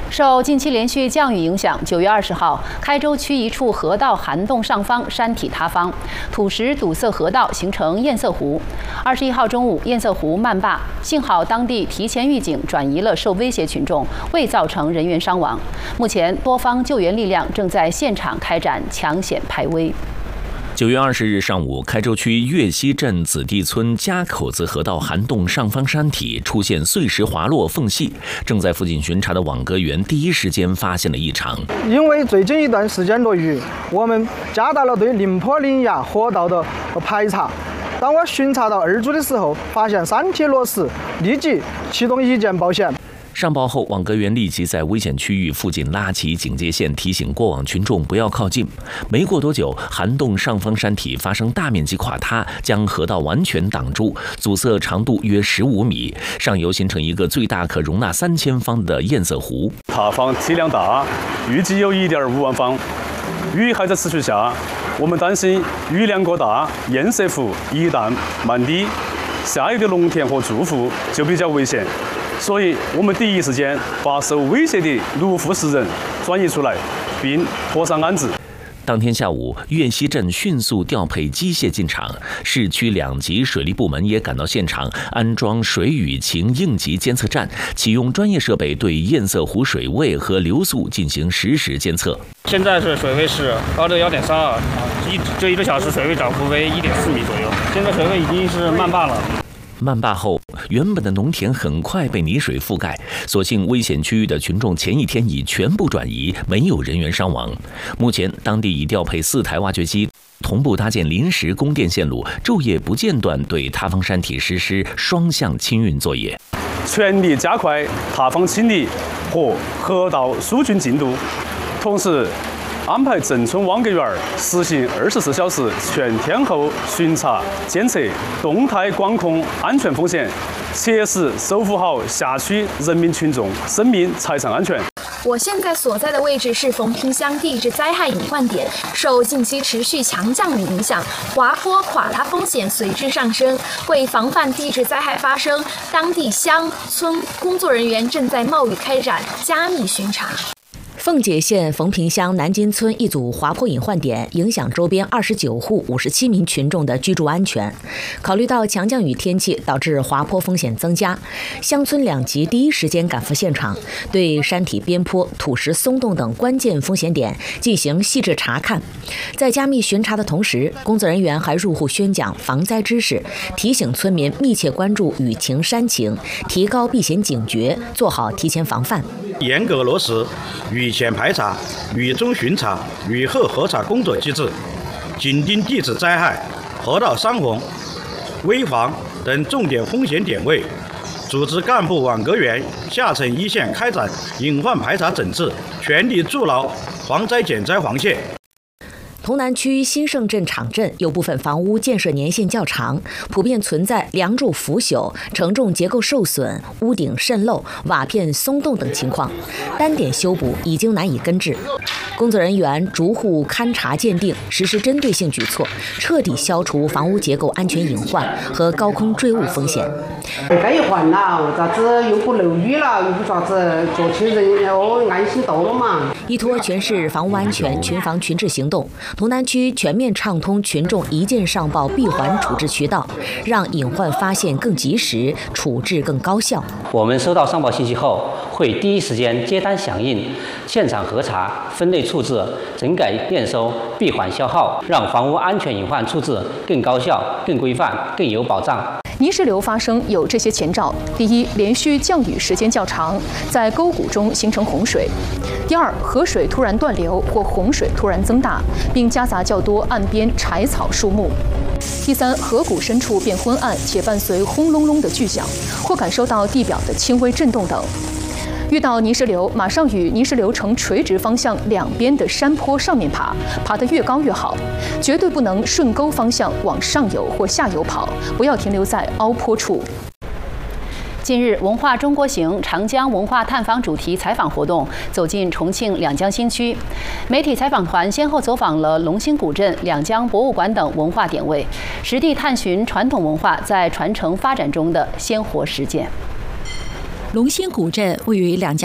受近期连续降雨影响，9月20号，开州区一处河道涵洞上方山体塌方，土石堵塞河道，形成堰塞湖。21号中午，堰塞湖漫坝，幸好当地提前预警，转移了受威胁群众，未造成人员伤亡。目前，多方救援力量正在现场开展抢险排危。 9月20日上午，开州区岳西镇子弟村家口子河道涵洞上方山体出现碎石滑落缝隙，正在附近巡查的网格员第一时间发现了异常。 因为最近一段时间落雨，我们加大了对宁坡岭崖河道的排查。当我巡查到2组的时候，发现山体落石，立即启动一键报险。 上报后，网格员立即在危险区域附近拉起警戒线，提醒过往群众不要靠近。没过多久，涵洞上方山体发生大面积垮塌，将河道完全挡住，阻塞长度约15米，上游形成一个最大可容纳3000方的堰塞湖。 塌方体量大，预计有1.5万方。雨还在持续下，我们担心雨量过大，堰塞湖一旦漫堤，下游的农田和住户就比较危险。所以，我们第一时间把受威胁的6户10人转移出来，并妥善安置。 当天下午，岳西镇迅速调配机械进场，市区2级水利部门也赶到现场，安装水雨情应急监测站，启用专业设备对堰塞湖水位和流速进行实时监测。 现在是水位是高度1.32，这1个小时水位涨幅为1.4米左右，现在水位已经是漫坝了。 漫坝后，原本的农田很快被泥水覆盖，所幸危险区域的群众前一天已全部转移，没有人员伤亡。目前，当地已调配4台挖掘机，同步搭建临时供电线路，昼夜不间断对塌方山体实施双向清运作业， 全力加快塌方清理和河道疏浚进度，同时安排镇村网格员实行24小时全天候巡查监测，动态管控安全风险，切实守护好辖区人民群众生命财产安全。 我现在所在的位置是冯平乡地质灾害隐患点，受近期持续强降雨影响，滑坡垮塌风险随之上升。为防范地质灾害发生，当地乡村工作人员正在冒雨开展加密巡查。 奉节县冯平乡南金村一组滑坡隐患点影响周边29户57名群众的居住安全。考虑到强降雨天气导致滑坡风险增加，乡村2级第一时间赶赴现场，对山体边坡、土石松动等关键风险点进行细致查看。在加密巡查的同时，工作人员还入户宣讲防灾知识，提醒村民密切关注雨情山情，提高避险警觉，做好提前防范。 严格落实雨前排查、雨中巡查、雨后核查工作机制，紧盯地质灾害、河道伤洪、危房等重点风险点位，组织干部网格员下沉一线开展隐患排查整治，全力筑牢防灾减灾防线。 潼南区新盛镇场镇有部分房屋建设年限较长，普遍存在梁柱腐朽、承重结构受损、屋顶渗漏、瓦片松动等情况，单点修补已经难以根治。工作人员逐户勘查鉴定，实施针对性举措，彻底消除房屋结构安全隐患和高空坠物风险。 该一换了，咋子又不漏雨了，又不啥子，做起人要安心多了嘛。 依托全市房屋安全群防群治行动，潼南区全面畅通群众一键上报闭环处置渠道，让隐患发现更及时，处置更高效。 我们收到上报信息后，会第一时间接单响应，现场核查、分类处置、整改验收、闭环消耗，让房屋安全隐患处置更高效、更规范、更有保障。 泥石流发生有这些前兆：第一，连续降雨时间较长，在沟谷中形成洪水；第二，河水突然断流或洪水突然增大，并夹杂较多岸边柴草树木；第三，河谷深处变昏暗，且伴随轰隆隆的巨响，或感受到地表的轻微震动等。遇到泥石流，马上与泥石流呈垂直方向两边的山坡上面爬，爬得越高越好，绝对不能顺沟方向往上游或下游跑，不要停留在凹坡处。近日，文化中国行长江文化探访主题采访活动走进重庆两江新区，媒体采访团先后走访了龙兴古镇、两江博物馆等文化点位，实地探寻传统文化在传承发展中的鲜活实践。 龙兴古镇位于两江